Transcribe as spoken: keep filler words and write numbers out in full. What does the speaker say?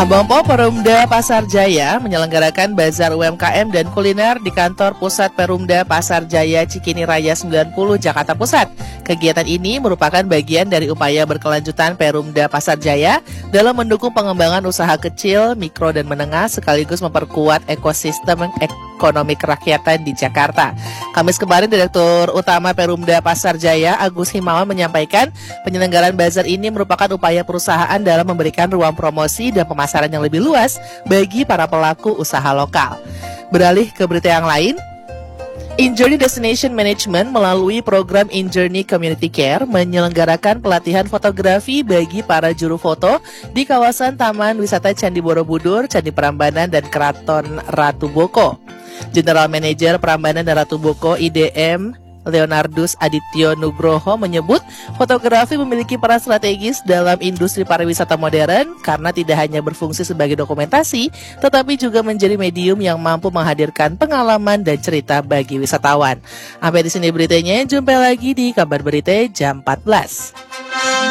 Abang Po Perumda Pasar Jaya menyelenggarakan bazar U M K M dan kuliner di kantor pusat Perumda Pasar Jaya Cikini Raya sembilan puluh Jakarta Pusat. Kegiatan ini merupakan bagian dari upaya berkelanjutan Perumda Pasar Jaya dalam mendukung pengembangan usaha kecil, mikro, dan menengah sekaligus memperkuat ekosistem ekonomi kerakyatan di Jakarta. Kamis kemarin, Direktur Utama Perumda Pasar Jaya Agus Himawan menyampaikan penyelenggaraan bazar ini merupakan upaya perusahaan dalam memberikan ruang promosi dan pemasaran yang lebih luas bagi para pelaku usaha lokal. Beralih ke berita yang lain, InJourney Destination Management melalui program InJourney Community Care menyelenggarakan pelatihan fotografi bagi para juru foto di kawasan Taman Wisata Candi Borobudur, Candi Prambanan, dan Keraton Ratu Boko. General Manager Prambanan dan Ratu Boko I D M Leonardus Adityo Nugroho menyebut fotografi memiliki peran strategis dalam industri pariwisata modern karena tidak hanya berfungsi sebagai dokumentasi, tetapi juga menjadi medium yang mampu menghadirkan pengalaman dan cerita bagi wisatawan. Sampai di sini beritanya, jumpa lagi di Kabar Berita jam empat belas.